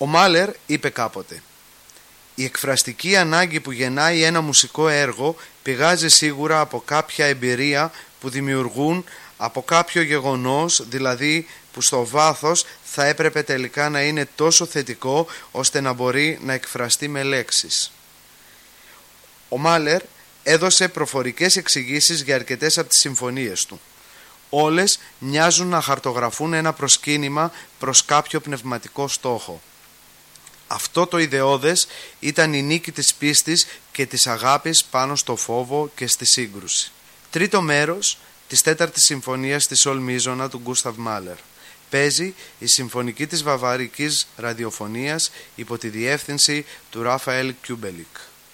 Ο Μάλερ είπε κάποτε: «Η εκφραστική ανάγκη που γεννάει ένα μουσικό έργο πηγάζει σίγουρα από κάποια εμπειρία που δημιουργούν, από κάποιο γεγονός δηλαδή που στο βάθος θα έπρεπε τελικά να είναι τόσο θετικό ώστε να μπορεί να εκφραστεί με λέξεις». Ο Μάλερ έδωσε προφορικές εξηγήσεις για αρκετές από τις συμφωνίες του. Όλες μοιάζουν να χαρτογραφούν ένα προσκύνημα προς κάποιο πνευματικό στόχο. Αυτό το ιδεώδες ήταν η νίκη της πίστης και της αγάπης πάνω στο φόβο και στη σύγκρουση. Τρίτο μέρος της τέταρτης συμφωνίας της Sol Μίζωνα του Γκούσταβ Μάλερ. Παίζει η συμφωνική της βαβαρικής ραδιοφωνίας υπό τη διεύθυνση του Ράφαελ Κιούμπελικ.